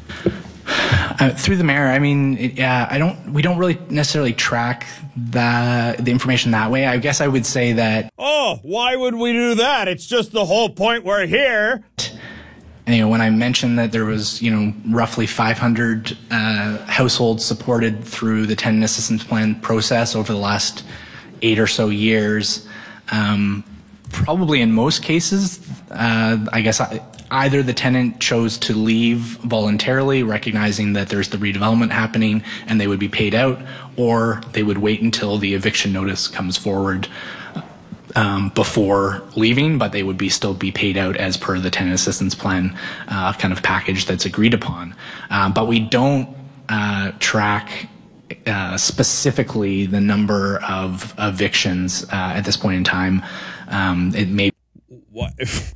Uh, through the mayor, I mean, it, uh, I don't. We don't really necessarily track the the information that way. I guess I would say that. Oh, why would we do that? It's just the whole point we're here. And, you know, when I mentioned that there was, you know, roughly five hundred uh, households supported through the tenant assistance plan process over the last eight or so years. Um, Probably in most cases, uh, I guess I, either the tenant chose to leave voluntarily, recognizing that there's the redevelopment happening and they would be paid out, or they would wait until the eviction notice comes forward um, before leaving, but they would be still be paid out as per the tenant assistance plan uh, kind of package that's agreed upon. Uh, but we don't uh, track uh, specifically the number of evictions uh, at this point in time. Um, it may. What?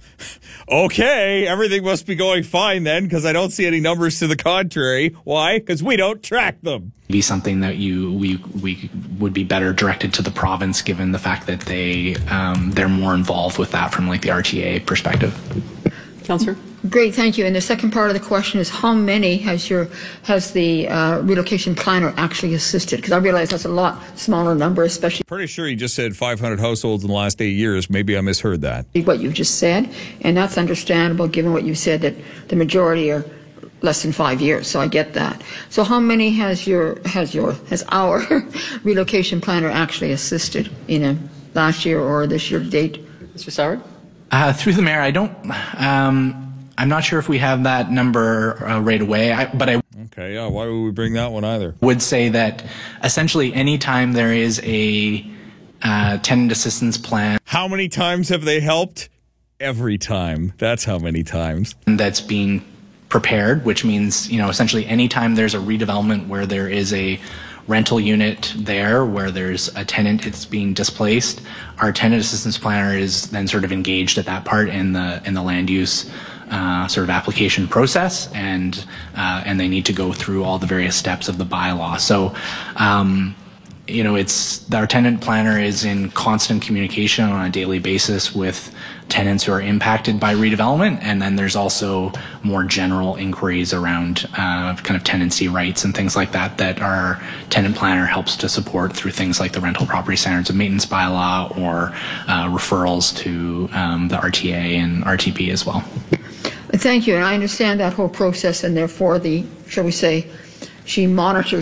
Okay, everything must be going fine then, because I don't see any numbers to the contrary. Why? Because we don't track them. Be something that you we we would be better directed to the province, given the fact that they um, they're more involved with that from like the R T A perspective. Councillor. Great, thank you. And the second part of the question is, how many has your has the uh, relocation planner actually assisted? Because I realize that's a lot smaller number, especially. Pretty sure you just said five hundred households in the last eight years. Maybe I misheard that. What you just said, and that's understandable given what you said, that the majority are less than five years. So I get that. So how many has your has your has our relocation planner actually assisted in a last year or this year to date? Mister Sauer? Uh, through the mayor, I don't. Um, I'm not sure if we have that number uh, right away, I, but I okay, yeah. Why would we bring that one either? Would say that essentially anytime there is a uh, tenant assistance plan. How many times have they helped? Every time. That's how many times. That's being prepared, which means, you know, essentially anytime there's a redevelopment where there is a rental unit there where there's a tenant that's being displaced, our tenant assistance planner is then sort of engaged at that part in the in the land use Uh, sort of application process, and uh, and they need to go through all the various steps of the bylaw. So, um, you know, it's our tenant planner is in constant communication on a daily basis with tenants who are impacted by redevelopment, and then there's also more general inquiries around uh, kind of tenancy rights and things like that that our tenant planner helps to support through things like the rental property standards of maintenance bylaw or uh, referrals to um, the R T A and R T P as well. Thank you, and I understand that whole process, and therefore the, shall we say, she monitors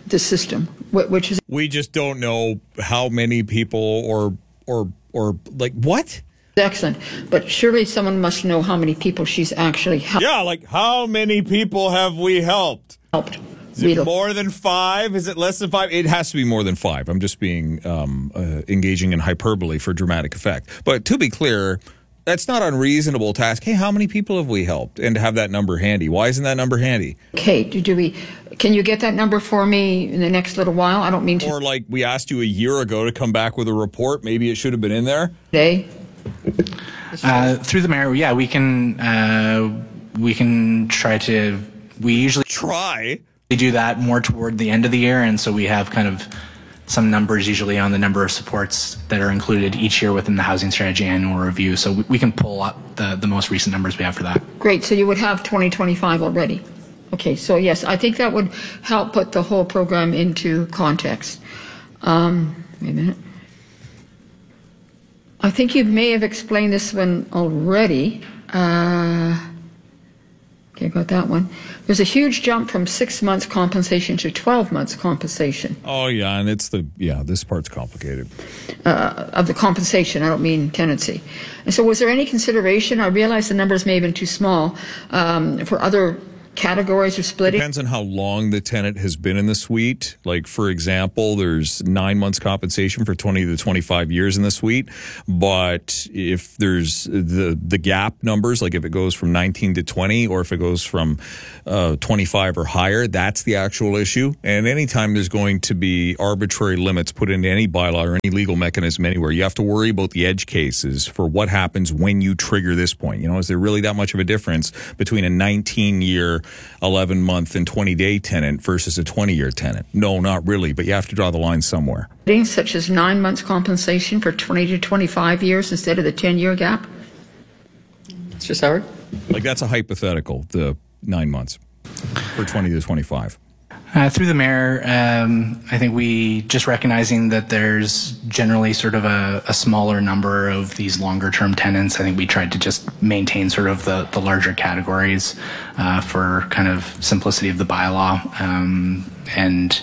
the system, wh- which is We just don't know how many people or or or like what? excellent. But surely someone must know how many people she's actually helped. Yeah, like how many people have we helped? Helped. Is it more than five? Is it less than five? It has to be more than five. I'm just being um, uh, engaging in hyperbole for dramatic effect. But to be clear, that's not unreasonable to ask, hey, how many people have we helped? And to have that number handy. Why isn't that number handy? Okay, do, do we, can you get that number for me in the next little while? I don't mean to. Or like we asked you a year ago to come back with a report. Maybe it should have been in there. Today? Uh, through the mayor, yeah, we can uh, we can try to. We usually try. We do that more toward the end of the year, and so we have kind of some numbers usually on the number of supports that are included each year within the housing strategy annual review. So we, we can pull up the the most recent numbers we have for that. Great. So you would have twenty twenty-five already. Okay. So yes, I think that would help put the whole program into context. Um, wait a minute. I think you may have explained this one already. Uh, okay, got that one. There's a huge jump from six months compensation to twelve months compensation. Oh, yeah, and it's the, yeah, this part's complicated. Uh, of the compensation, I don't mean tenancy. And so was there any consideration, I realize the numbers may have been too small, um, for other categories or splitting? Depends on how long the tenant has been in the suite. Like, for example, there's nine months compensation for twenty to twenty-five years in the suite. But if there's the the gap numbers, like if it goes from nineteen to twenty or if it goes from uh, twenty-five or higher, that's the actual issue. And anytime there's going to be arbitrary limits put into any bylaw or any legal mechanism anywhere, you have to worry about the edge cases for what happens when you trigger this point. You know, is there really that much of a difference between a nineteen-year eleven month and twenty day tenant versus a twenty year tenant? No, not really, but you have to draw the line somewhere. Such as nine months compensation for twenty to twenty-five years instead of the ten year gap? Mister Sauer? Like that's a hypothetical, the nine months for twenty to twenty-five. Uh, through the mayor, um, I think we just recognizing that there's generally sort of a, a smaller number of these longer term tenants. I think we tried to just maintain sort of the, the larger categories uh, for kind of simplicity of the bylaw. Um, and,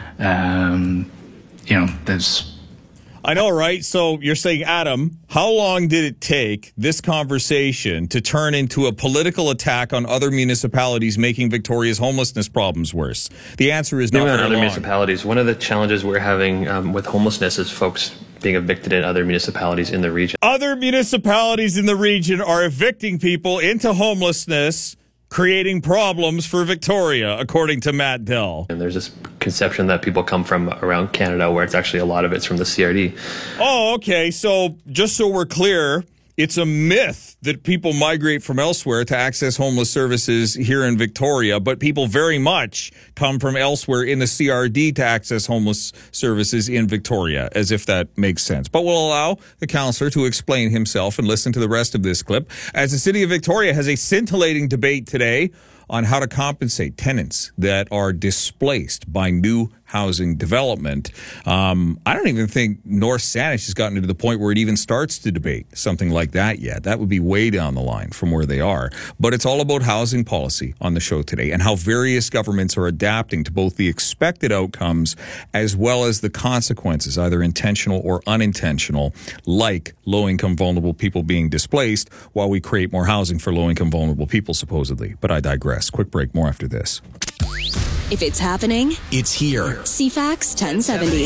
um, you know, there's I know, right? So you're saying, Adam, how long did it take this conversation to turn into a political attack on other municipalities making Victoria's homelessness problems worse? The answer is not Maybe on very other long. municipalities. One of the challenges we're having um, with homelessness is folks being evicted in other municipalities in the region. Other municipalities in the region are evicting people into homelessness, creating problems for Victoria, according to Matt Dell. And there's this conception that people come from around Canada where it's actually a lot of it's from the C R D. Oh, okay. So just so we're clear, it's a myth that people migrate from elsewhere to access homeless services here in Victoria, but people very much come from elsewhere in the C R D to access homeless services in Victoria, as if that makes sense. But we'll allow the councillor to explain himself and listen to the rest of this clip as the City of Victoria has a scintillating debate today on how to compensate tenants that are displaced by new housing development. Um, I don't even think North Saanich has gotten to the point where it even starts to debate something like that yet. That would be way down the line from where they are. But it's all about housing policy on the show today and how various governments are adapting to both the expected outcomes as well as the consequences, either intentional or unintentional, like low-income vulnerable people being displaced while we create more housing for low-income vulnerable people, supposedly. But I digress. Quick break, more after this. If it's happening, it's here. C FAX ten seventy.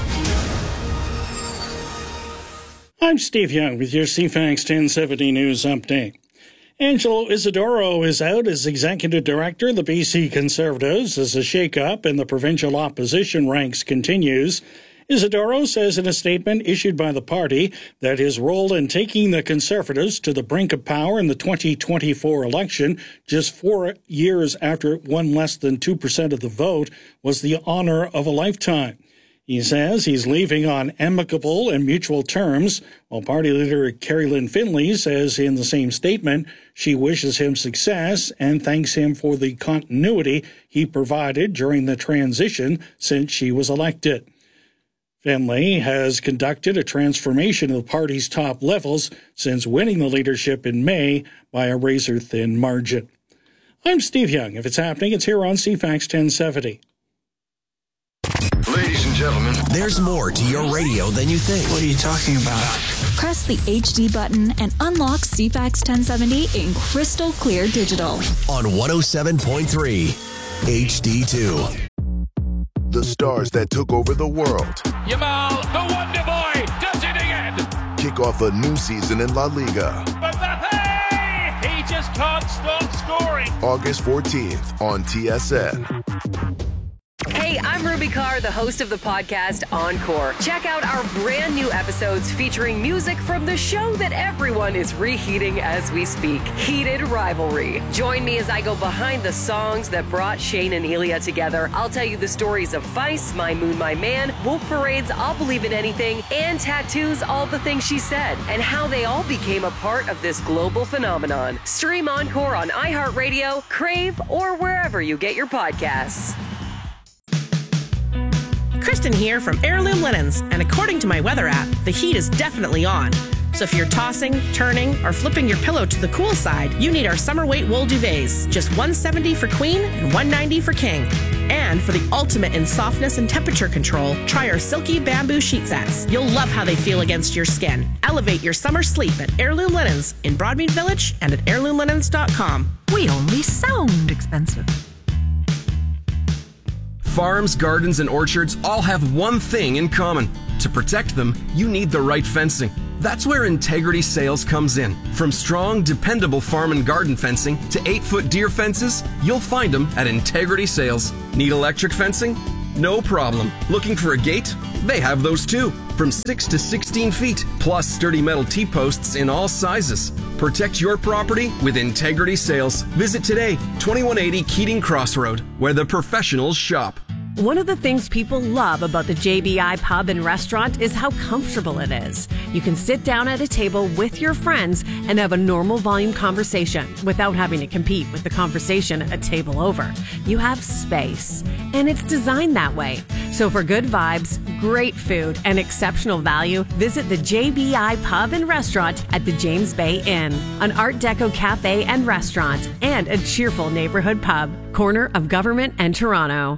I'm Steve Young with your C FAX ten seventy News Update. Angelo Isidoro is out as Executive Director of the B C Conservatives as the shake-up in the provincial opposition ranks continues. Isidoro says in a statement issued by the party that his role in taking the Conservatives to the brink of power in the twenty twenty-four election, just four years after it won less than two percent of the vote, was the honor of a lifetime. He says he's leaving on amicable and mutual terms, while party leader Carrie Lynn Finley says in the same statement she wishes him success and thanks him for the continuity he provided during the transition since she was elected. Finley has conducted a transformation of the party's top levels since winning the leadership in May by a razor-thin margin. I'm Steve Young. If it's happening, it's here on C FAX ten seventy. gentlemen, there's more to your radio than you think. What are you talking about? Press the H D button and unlock C FAX ten seventy in crystal clear digital. On one oh seven point three H D two. The stars that took over the world. Yamal, the Wonder Boy, does it again. Kick off a new season in La Liga. Mbappe, he just can't stop scoring. August fourteenth on T S N. Hey, I'm Ruby Carr, the host of the podcast Encore. Check out our brand new episodes featuring music from the show that everyone is reheating as we speak, Heated Rivalry. Join me as I go behind the songs that brought Shane and Elia together. I'll tell you the stories of Feist, My Moon, My Man, Wolf Parade's I'll Believe in Anything, and Tattoos, All the Things She Said, and how they all became a part of this global phenomenon. Stream Encore on iHeartRadio, Crave, or wherever you get your podcasts. Kristen here from Heirloom Linens, and according to my weather app, the heat is definitely on. So if you're tossing, turning, or flipping your pillow to the cool side, you need our summer weight wool duvets. Just one hundred seventy dollars for queen and one hundred ninety dollars for king. And for the ultimate in softness and temperature control, try our silky bamboo sheet sets. You'll love how they feel against your skin. Elevate your summer sleep at Heirloom Linens in Broadmead Village and at heirloom linens dot com. We only sound expensive. Farms, gardens, and orchards all have one thing in common. To protect them, you need the right fencing. That's where Integrity Sales comes in. From strong, dependable farm and garden fencing to eight-foot deer fences, you'll find them at Integrity Sales. Need electric fencing? No problem. Looking for a gate? They have those too. From six to sixteen feet, plus sturdy metal T-posts in all sizes. Protect your property with Integrity Sales. Visit today, twenty-one eighty Keating Crossroad, where the professionals shop. One of the things people love about the J B I Pub and Restaurant is how comfortable it is. You can sit down at a table with your friends and have a normal volume conversation without having to compete with the conversation a table over. You have space, and it's designed that way. So for good vibes, great food, and exceptional value, visit the J B I Pub and Restaurant at the James Bay Inn, an Art Deco cafe and restaurant, and a cheerful neighborhood pub, corner of Government and Toronto.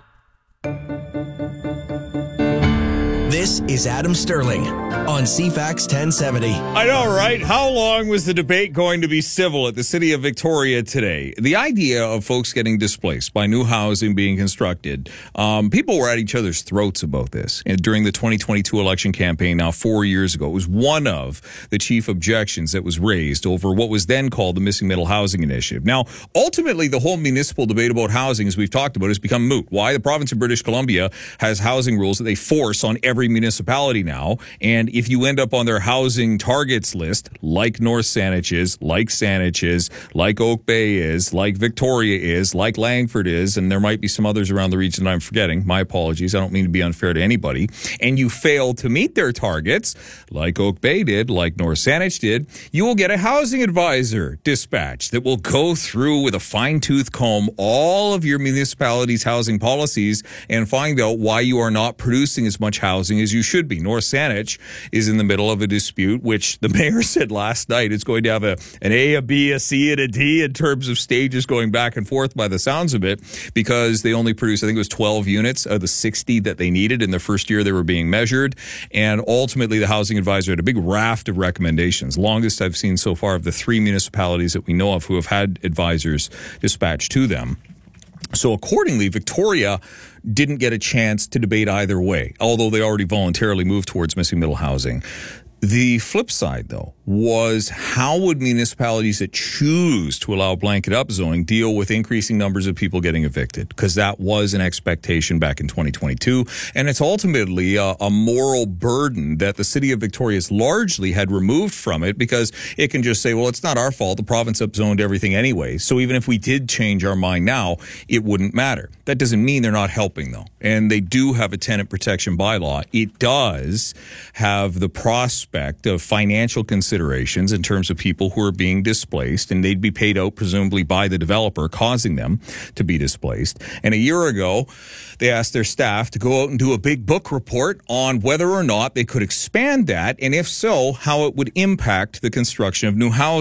This is Adam Sterling on C FAX ten seventy. I know, right? How long was the debate going to be civil at the City of Victoria today? The idea of folks getting displaced by new housing being constructed, um, people were at each other's throats about this. And during the twenty twenty-two election campaign now four years ago, it was one of the chief objections that was raised over what was then called the Missing Middle Housing Initiative. Now, ultimately, the whole municipal debate about housing, as we've talked about, has become moot. Why? The province of British Columbia has housing rules that they force on every municipality now, and if you end up on their housing targets list, like North Saanich is, like Saanich is, like Oak Bay is, like Victoria is, like Langford is, and there might be some others around the region that I'm forgetting. My apologies. I don't mean to be unfair to anybody. And you fail to meet their targets, like Oak Bay did, like North Saanich did, you will get a housing advisor dispatched that will go through with a fine-tooth comb all of your municipality's housing policies and find out why you are not producing as much housing as you should be. North Saanich is in the middle of a dispute, which the mayor said last night it's going to have a an A, a B, a C, and a D in terms of stages going back and forth by the sounds of it, because they only produced, I think it was twelve units of the sixty that they needed in the first year they were being measured. And ultimately, the housing advisor had a big raft of recommendations, longest I've seen so far of the three municipalities that we know of who have had advisors dispatched to them. So accordingly, Victoria didn't get a chance to debate either way, although they already voluntarily moved towards missing middle housing. The flip side, though, was how would municipalities that choose to allow blanket upzoning deal with increasing numbers of people getting evicted? Because that was an expectation back in twenty twenty-two, and it's ultimately a, a moral burden that the City of Victoria has largely had removed from it, because it can just say, well, it's not our fault. The province upzoned everything anyway. So even if we did change our mind now, it wouldn't matter. That doesn't mean they're not helping, though. And they do have a tenant protection bylaw. It does have the prospect of financial considerations in terms of people who are being displaced, and they'd be paid out presumably by the developer causing them to be displaced. And a year ago, they asked their staff to go out and do a big book report on whether or not they could expand that, and if so, how it would impact the construction of new housing.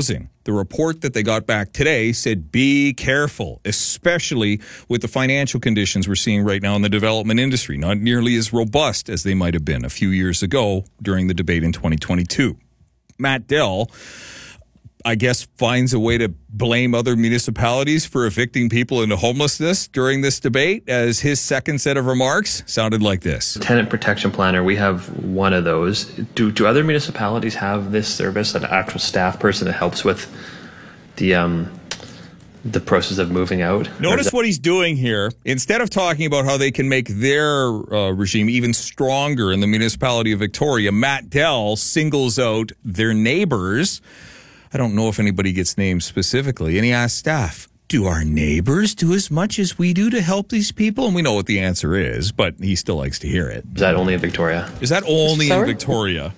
The report that they got back today said be careful, especially with the financial conditions we're seeing right now in the development industry, not nearly as robust as they might have been a few years ago during the debate in twenty twenty-two. Matt Dell, I guess, finds a way to blame other municipalities for evicting people into homelessness during this debate, as his second set of remarks sounded like this. Tenant protection planner, we have one of those. Do do other municipalities have this service, an actual staff person that helps with the um, the process of moving out? Notice what he's doing here. Instead of talking about how they can make their uh, regime even stronger in the municipality of Victoria, Matt Dell singles out their neighbors. I don't know if anybody gets named specifically. And he asks staff, do our neighbors do as much as we do to help these people? And we know what the answer is, but he still likes to hear it. Is that only in Victoria? Is that only Sorry? in Victoria?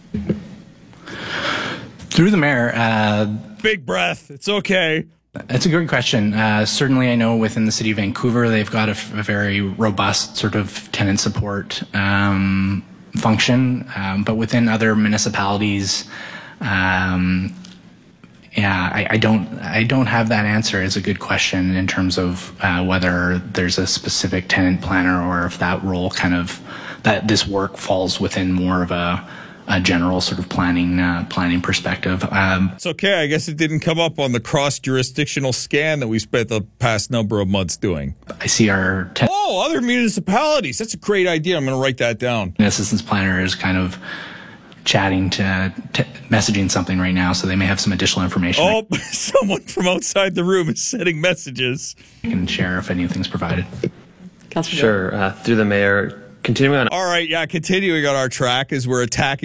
Through the mayor. Uh, Big breath. It's okay. That's a great question. Uh, certainly, I know within the city of Vancouver, they've got a, a very robust sort of tenant support um, function. Um, but within other municipalities, um, yeah, I, I don't. I don't have that answer. It's a good question in terms of uh, whether there's a specific tenant planner or if that role kind of that this work falls within more of a, a general sort of planning uh, planning perspective. Um, It's okay. I guess it didn't come up on the cross-jurisdictional scan that we spent the past number of months doing. I see our ten- oh, other municipalities. That's a great idea. I'm going to write that down. An assistance planner is kind of chatting to, to messaging something right now, so they may have some additional information. Oh, someone from outside the room is sending messages. I can share if anything's provided. Sure. Uh, through the mayor, continuing on. All right, yeah, continuing on our track as we're attacking